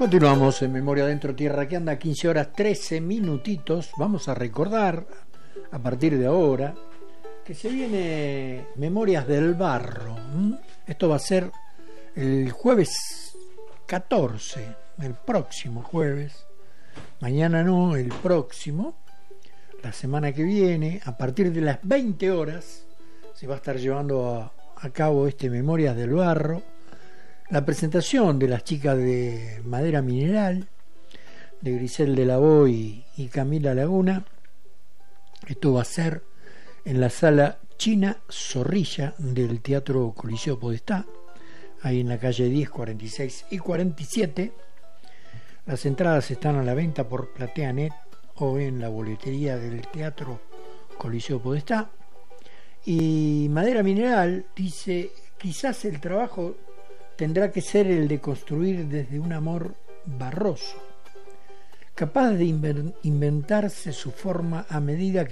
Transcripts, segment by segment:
Continuamos en Memoria Dentro Tierra, que anda 15 horas 13 minutitos. Vamos a recordar a partir de ahora que se viene Memorias del Barro. Esto va a ser el jueves 14, el próximo jueves. Mañana no, el próximo. La semana que viene, a partir de las 20 horas, se va a estar llevando a cabo este Memorias del Barro. La presentación de las chicas de Madera Mineral, de Grisel de Lavoy y Camila Laguna. Esto va a ser en la sala China Zorrilla del Teatro Coliseo Podestá, ahí en la calle 10, 46 y 47. Las entradas están a la venta por PlateaNet o en la boletería del Teatro Coliseo Podestá. Y Madera Mineral dice: quizás el trabajo tendrá que ser el de construir desde un amor barroso, capaz de inventarse su forma a medida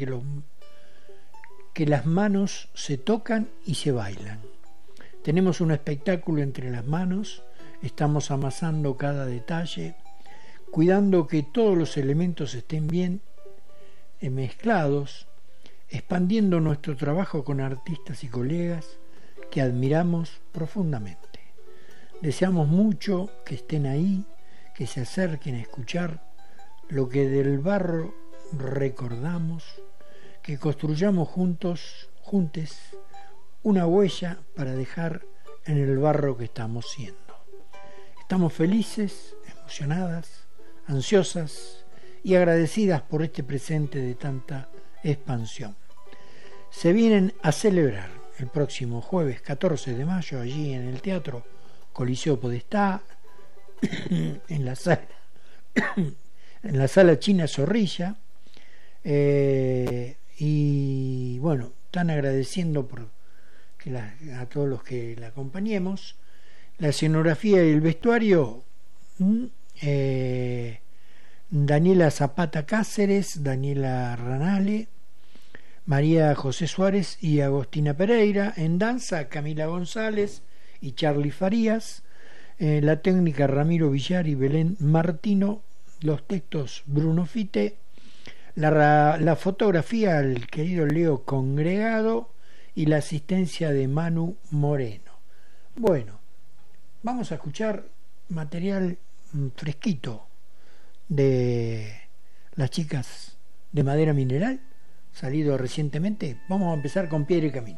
que las manos se tocan y se bailan. Tenemos un espectáculo entre las manos, estamos amasando cada detalle, cuidando que todos los elementos estén bien mezclados, expandiendo nuestro trabajo con artistas y colegas que admiramos profundamente. Deseamos mucho que estén ahí, que se acerquen a escuchar lo que del barro recordamos, que construyamos juntes, una huella para dejar en el barro que estamos siendo. Estamos felices, emocionadas, ansiosas y agradecidas por este presente de tanta expansión. Se vienen a celebrar el próximo jueves 14 de mayo allí en el Teatro Coliseo Podestá, en la sala China Zorrilla, y bueno, están agradeciendo a todos los que la acompañemos. La escenografía y el vestuario, Daniela Zapata Cáceres, Daniela Ranale, María José Suárez y Agostina Pereira. En danza, Camila González y Charly Farías. La técnica, Ramiro Villar y Belén Martino. Los textos, Bruno Fite. La fotografía, el querido Leo Congregado, y la asistencia de Manu Moreno. Bueno, vamos a escuchar material fresquito de las chicas de Madera Mineral, salido recientemente. Vamos a empezar con Piedra y Camino.